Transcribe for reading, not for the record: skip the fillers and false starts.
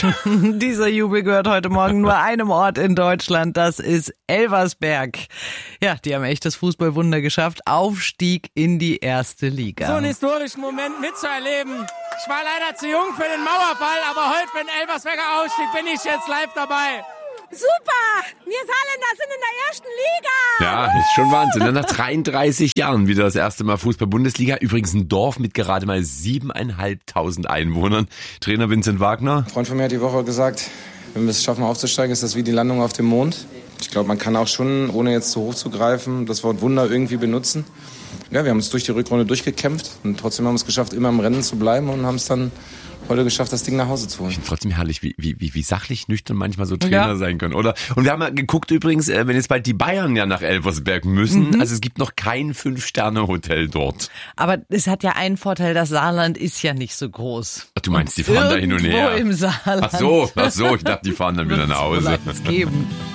Dieser Jubel gehört heute Morgen nur einem Ort in Deutschland, das ist Elversberg. Ja, die haben echt das Fußballwunder geschafft, Aufstieg in die erste Liga. So einen historischen Moment mitzuerleben. Ich war leider zu jung für den Mauerfall, aber heute für den Elversberger Aufstieg bin ich jetzt live dabei. Super! Wir Saarländer sind in der ersten Liga! Ja, ist schon Wahnsinn. Nach 33 Jahren wieder das erste Mal Fußball-Bundesliga. Übrigens ein Dorf mit gerade mal 7.500 Einwohnern. Trainer Vincent Wagner. Ein Freund von mir hat die Woche gesagt, wenn wir es schaffen aufzusteigen, ist das wie die Landung auf dem Mond. Ich glaube, man kann auch schon, ohne jetzt zu hoch zu greifen, das Wort Wunder irgendwie benutzen. Ja, wir haben uns durch die Rückrunde durchgekämpft und trotzdem haben wir es geschafft, immer im Rennen zu bleiben und haben es dann heute geschafft, das Ding nach Hause zu holen. Ich finde trotzdem herrlich, wie sachlich nüchtern manchmal so Trainer sein können, oder? Und wir haben ja geguckt übrigens, wenn jetzt bald die Bayern ja nach Elversberg müssen, also es gibt noch kein 5-Sterne-Hotel dort. Aber es hat ja einen Vorteil, das Saarland ist ja nicht so groß. Ach, du meinst, die fahren da hin und her? Irgendwo im Saarland. Ach so, ich dachte, die fahren dann wieder nach Hause. Geben.